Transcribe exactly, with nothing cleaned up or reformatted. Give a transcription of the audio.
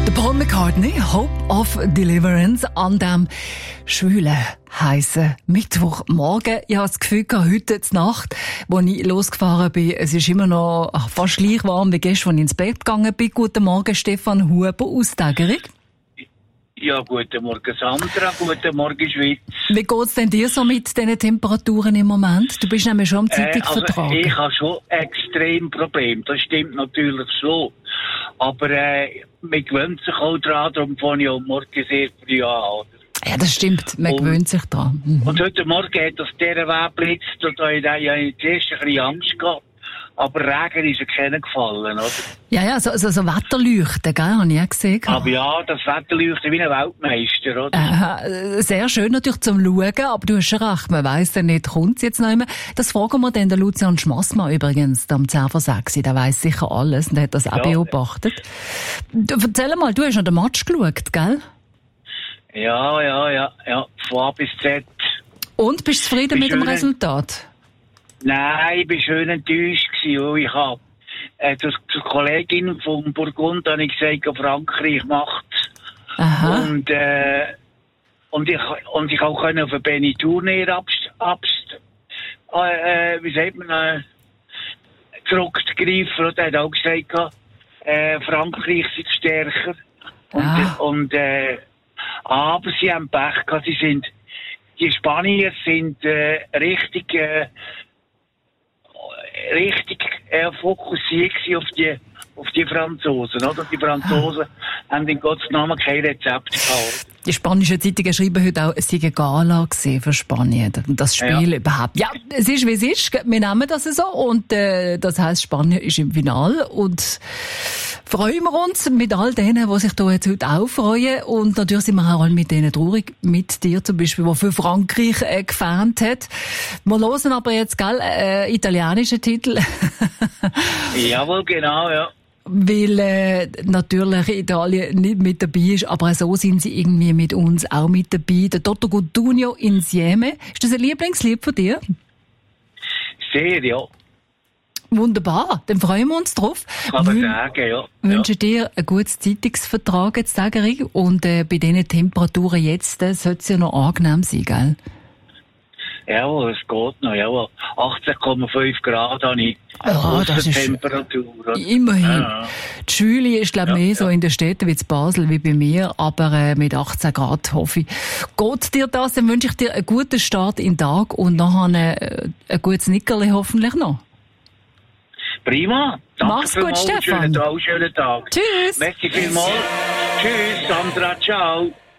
Der Paul McCartney, Hope of Deliverance, an dem schwülen, heissen Mittwochmorgen. Ich habe das Gefühl, heute Nacht, als ich losgefahren bin, es ist immer noch fast gleich warm wie gestern, als ich ins Bett gegangen bin. Guten Morgen, Stefan Huber aus Tägerich. Ja, guten Morgen Sandra, guten Morgen Schweiz. Wie geht's denn dir so mit diesen Temperaturen im Moment? Du bist nämlich schon am Zeitung äh, also vertragen. Ich habe schon extrem Probleme, das stimmt natürlich so. Aber äh, man gewöhnt sich auch dran, darum fange ich auch morgen sehr früh an. Ja, das stimmt, man und, gewöhnt sich dran. Mhm. Und heute Morgen hat das dieser Weg blitzt und da habe ich zuerst ein bisschen Angst gehabt. Aber Regen ist ja keiner gefallen, oder? Ja, ja, so, so, so Wetterleuchten, gell, habe ich auch gesehen. Aber ja, das Wetterleuchten wie ein Weltmeister, oder? Äh, sehr schön natürlich zum Schauen, aber du hast schon recht, man weiss ja nicht, kommt es jetzt noch immer. Das fragen wir dann den Lucian Schmassmann übrigens, am zehn vor sechs, der weiss sicher alles und hat das auch ja. beobachtet. Du, erzähl mal, du hast an den Match geschaut, gell? Ja, ja, ja, ja, von A bis Z. Und, bist du zufrieden mit dem Resultat? Nein, ich war schön enttäuscht gewesen. Ich habe äh, zur Kollegin von Burgund habe ich gesagt, Frankreich macht. Aha. Und, äh, und ich, und ich auch können auf ein Benny Tournier abst, abst, äh, wie sagt man, äh, zurückgreifen. Und er hat auch gesagt, äh, Frankreich ist stärker. Und, ah. und, äh, aber sie haben Pech gehabt. Sie sind, die Spanier sind, äh, richtig, äh, richtig äh, fokussiert auf die, auf die Franzosen, oder? Die Franzosen ah. haben in Gottes Namen kein Rezept gehabt. Die spanischen Zeitungen schreiben heute auch, es sei eine Gala für Spanien. Das Spiel ja. überhaupt. Ja, es ist, wie es ist. Wir nehmen das so. Und, äh, das heisst, Spanien ist im Finale. Und, freuen wir uns mit all denen, die sich da jetzt heute auch freuen. Und natürlich sind wir auch alle mit denen traurig. Mit dir zum Beispiel, der für Frankreich äh, gefans hat. Wir hören aber jetzt, gell, äh, italienische Titel. Jawohl, genau, ja. Weil äh, natürlich Italien nicht mit dabei ist, aber so sind sie irgendwie mit uns auch mit dabei. Der Toto Cutugno Insieme. Ist das ein Lieblingslied von dir? Sehr, ja. Wunderbar, dann freuen wir uns drauf. Kann man sagen, ja. Wünsche ja. dir ein gutes Zeitungsvertrag jetzt, Tägerich. Und äh, bei diesen Temperaturen jetzt äh, sollte es ja noch angenehm sein, gell? Jawohl, es geht noch, jawohl. achtzehn Komma fünf Grad habe ich. Ja, das ist Temperatur. Oder? Immerhin. Ja. Die Schule ist, glaube ich, ja, mehr ja. so in den Städten wie in Basel wie bei mir, aber äh, mit achtzehn Grad hoffe ich. Geht dir das, dann wünsche ich dir einen guten Start in den Tag und nachher ein, ein gutes Nickerli hoffentlich noch. Prima. Danke Mach's gut, Stefan. Schönen Tag, schönen Tag. Tschüss. Merci vielmals. Tschüss, Sandra, ciao.